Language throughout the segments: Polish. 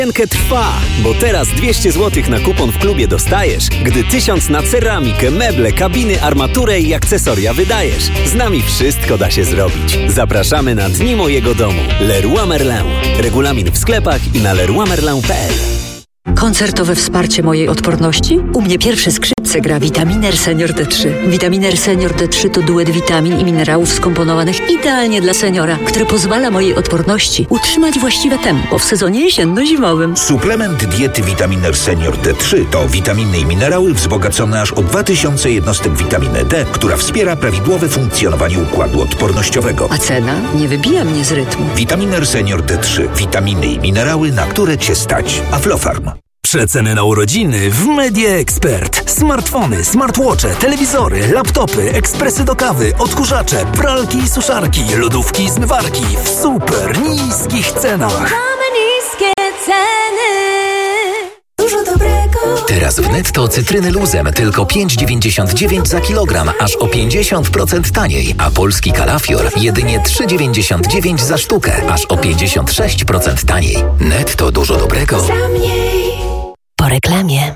Trwa, bo teraz 200 zł na kupon w klubie dostajesz, gdy 1000 na ceramikę, meble, kabiny, armaturę i akcesoria wydajesz. Z nami wszystko da się zrobić. Zapraszamy na Dni Mojego Domu. Leroy Merlin. Regulamin w sklepach i na leroymerlin.pl. Koncertowe wsparcie mojej odporności? U mnie pierwsze skrzypce gra Vitaminer Senior D3. Vitaminer Senior D3 to duet witamin i minerałów skomponowanych idealnie dla seniora, który pozwala mojej odporności utrzymać właściwe tempo w sezonie jesienno-zimowym. Suplement diety Vitaminer Senior D3 to witaminy i minerały wzbogacone aż o 2000 jednostek witaminy D, która wspiera prawidłowe funkcjonowanie układu odpornościowego. A cena nie wybija mnie z rytmu. Vitaminer Senior D3. Witaminy i minerały, na które Cię stać. Aflofarm. Przeceny na urodziny w Media Expert. Smartfony, smartwatche, telewizory, laptopy, ekspresy do kawy, odkurzacze, pralki i suszarki, lodówki i zmywarki w super niskich cenach. Mamy niskie ceny. Dużo dobrego. Teraz w Netto cytryny luzem tylko 5,99 za kilogram, aż o 50% taniej, a polski kalafior jedynie 3,99 za sztukę, aż o 56% taniej. Netto dużo dobrego. Za mniej. Po reklamie.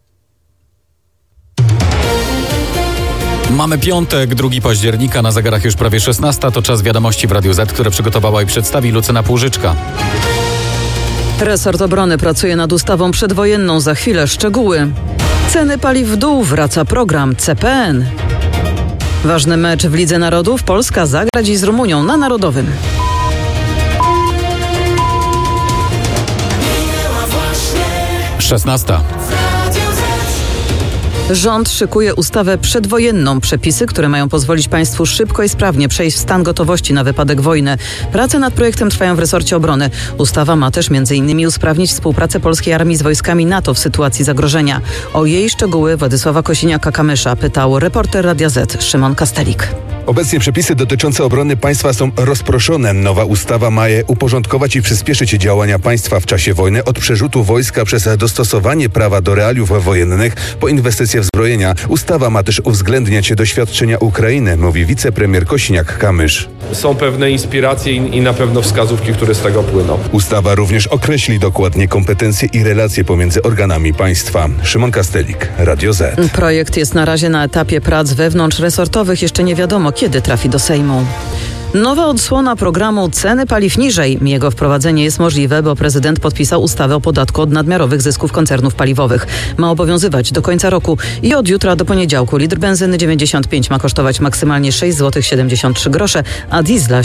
Mamy piątek, 2 października, na zegarach już prawie 16. To czas wiadomości w Radiu Z, które przygotowała i przedstawi Lucyna Półżyczka. Resort Obrony pracuje nad ustawą przedwojenną. Za chwilę szczegóły. Ceny paliw w dół, wraca program CPN. Ważny mecz w Lidze Narodów. Polska zagra dziś z Rumunią na Narodowym. Szesnasta. Rząd szykuje ustawę przedwojenną. Przepisy, które mają pozwolić państwu szybko i sprawnie przejść w stan gotowości na wypadek wojny. Prace nad projektem trwają w resorcie obrony. Ustawa ma też m.in. usprawnić współpracę polskiej armii z wojskami NATO w sytuacji zagrożenia. O jej szczegóły Władysława Kosiniaka-Kamysza pytał reporter Radia Z Szymon Kastelik. Obecnie przepisy dotyczące obrony państwa są rozproszone. Nowa ustawa ma je uporządkować i przyspieszyć działania państwa w czasie wojny, od przerzutu wojska przez dostosowanie prawa do realiów wojennych po inwestycje w zbrojenia. Ustawa ma też uwzględniać doświadczenia Ukrainy, mówi wicepremier Kosiniak-Kamysz. Są pewne inspiracje i na pewno wskazówki, które z tego płyną. Ustawa również określi dokładnie kompetencje i relacje pomiędzy organami państwa. Szymon Kastelik, Radio Z. Projekt jest na razie na etapie prac wewnątrzresortowych. Jeszcze nie wiadomo, kiedy trafi do Sejmu. Nowa odsłona programu Ceny paliw niżej. Jego wprowadzenie jest możliwe, bo prezydent podpisał ustawę o podatku od nadmiarowych zysków koncernów paliwowych. Ma obowiązywać do końca roku i od jutra do poniedziałku litr benzyny 95 ma kosztować maksymalnie 6,73 zł, a diesla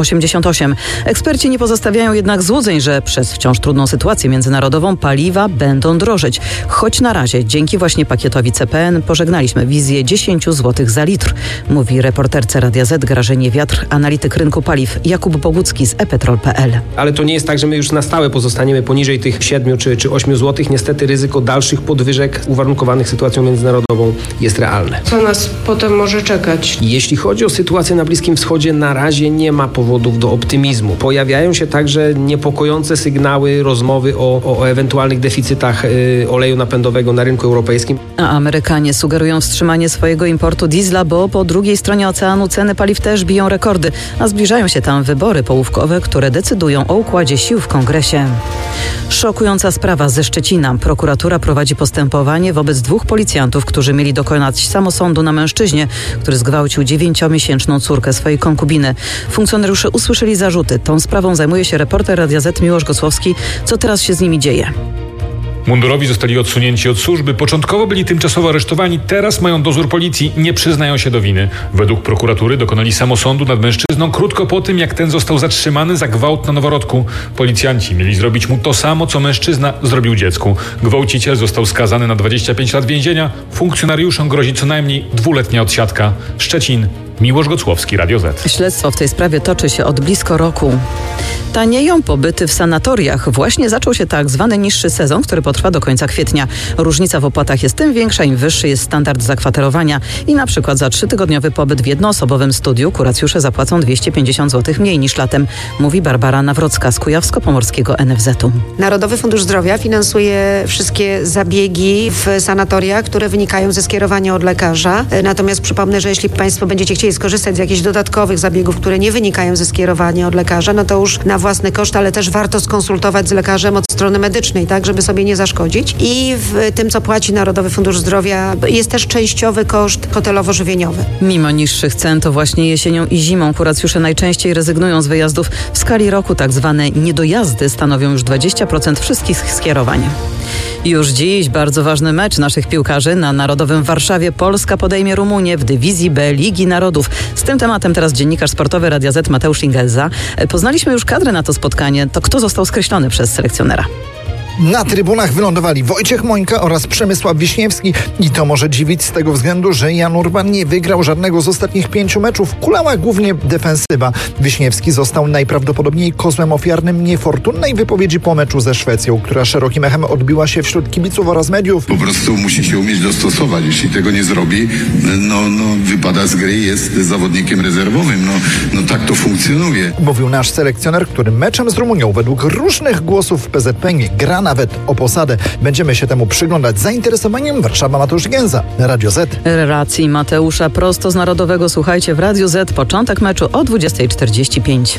7,88. Eksperci nie pozostawiają jednak złudzeń, że przez wciąż trudną sytuację międzynarodową paliwa będą drożeć. Choć na razie dzięki właśnie pakietowi CPN pożegnaliśmy wizję 10 zł za litr, mówi reporterce Radia Z Grażynie Wiatr, analityk rynku paliw Jakub Bogucki z ePetrol.pl. Ale to nie jest tak, że my już na stałe pozostaniemy poniżej tych 7 czy 8 zł. Niestety ryzyko dalszych podwyżek uwarunkowanych sytuacją międzynarodową jest realne. Co nas potem może czekać? Jeśli chodzi o sytuację na Bliskim Wschodzie, na razie nie ma powodów do optymizmu. Pojawiają się także niepokojące sygnały, rozmowy o ewentualnych deficytach oleju napędowego na rynku europejskim. A Amerykanie sugerują wstrzymanie swojego importu diesla, bo po drugiej stronie oceanu ceny paliw też biją rekordy, a zbliżają się tam wybory połówkowe, które decydują o układzie sił w Kongresie. Szokująca sprawa ze Szczecina. Prokuratura prowadzi postępowanie wobec 2 policjantów, którzy mieli dokonać samosądu na mężczyźnie, który zgwałcił 9-miesięczną córkę swojej konkubiny. Funkcjonariusze usłyszeli zarzuty. Tą sprawą zajmuje się reporter Radia Z Miłosz Gosłowski. Co teraz się z nimi dzieje? Mundurowi zostali odsunięci od służby. Początkowo byli tymczasowo aresztowani, teraz mają dozór policji, nie przyznają się do winy. Według prokuratury dokonali samosądu nad mężczyzną krótko po tym, jak ten został zatrzymany za gwałt na noworodku. Policjanci mieli zrobić mu to samo, co mężczyzna zrobił dziecku. Gwałciciel został skazany na 25 lat więzienia. Funkcjonariuszom grozi co najmniej 2-letnia odsiadka. Szczecin, Miłosz Gocłowski, Radio Z. Śledztwo w tej sprawie toczy się od blisko roku. Tanieją pobyty w sanatoriach. Właśnie zaczął się tak zwany niższy sezon, który potrwa do końca kwietnia. Różnica w opłatach jest tym większa, im wyższy jest standard zakwaterowania. I na przykład za 3-tygodniowy pobyt w jednoosobowym studiu kuracjusze zapłacą 250 zł mniej niż latem, mówi Barbara Nawrocka z Kujawsko-Pomorskiego NFZ-u. Narodowy Fundusz Zdrowia finansuje wszystkie zabiegi w sanatoriach, które wynikają ze skierowania od lekarza. Natomiast przypomnę, że jeśli Państwo będziecie chcieli chcieli skorzystać z jakichś dodatkowych zabiegów, które nie wynikają ze skierowania od lekarza, no to już na własny koszt, ale też warto skonsultować z lekarzem od strony medycznej, tak, żeby sobie nie zaszkodzić. I w tym, co płaci Narodowy Fundusz Zdrowia, jest też częściowy koszt hotelowo-żywieniowy. Mimo niższych cen, to właśnie jesienią i zimą kuracjusze najczęściej rezygnują z wyjazdów. W skali roku tak zwane niedojazdy stanowią już 20% wszystkich skierowań. Już dziś bardzo ważny mecz naszych piłkarzy. Na Narodowym w Warszawie Polska podejmie Rumunię w dywizji B Ligi Narodów. Z tym tematem teraz dziennikarz sportowy Radia Z Mateusz Ingelza. Poznaliśmy już kadrę na to spotkanie. To kto został skreślony przez selekcjonera? Na trybunach wylądowali Wojciech Mońka oraz Przemysław Wiśniewski i to może dziwić z tego względu, że Jan Urban nie wygrał żadnego z ostatnich 5 meczów. Kulała głównie defensywa. Wiśniewski został najprawdopodobniej kozłem ofiarnym niefortunnej wypowiedzi po meczu ze Szwecją, która szerokim echem odbiła się wśród kibiców oraz mediów. Po prostu musi się umieć dostosować. Jeśli tego nie zrobi, wypada z gry, jest zawodnikiem rezerwowym. No tak to funkcjonuje. Mówił nasz selekcjoner, który meczem z Rumunią według różnych głosów w PZPN gra nawet o posadę. Będziemy się temu przyglądać z zainteresowaniem. Warszawa, Mateusz Gęza, Radio Z. Relacji Mateusza prosto z Narodowego słuchajcie w Radiu Z. Początek meczu o 20:45.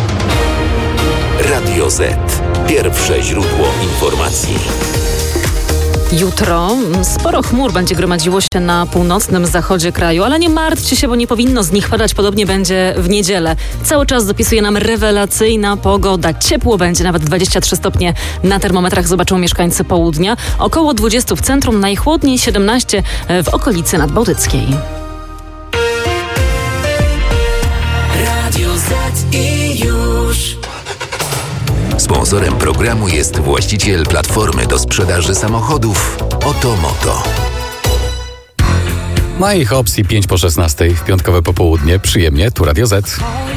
Radio Z. Pierwsze źródło informacji. Jutro sporo chmur będzie gromadziło się na północnym zachodzie kraju, ale nie martwcie się, bo nie powinno z nich padać. Podobnie będzie w niedzielę. Cały czas dopisuje nam rewelacyjna pogoda. Ciepło będzie, nawet 23 stopnie na termometrach zobaczą mieszkańcy południa. Około 20 w centrum, najchłodniej 17 w okolicy nadbałtyckiej. Radio Z i już. Sponsorem programu jest właściciel platformy do sprzedaży samochodów Otomoto. Na ich opcji 5 po 16 w piątkowe popołudnie. Przyjemnie, tu Radio Z.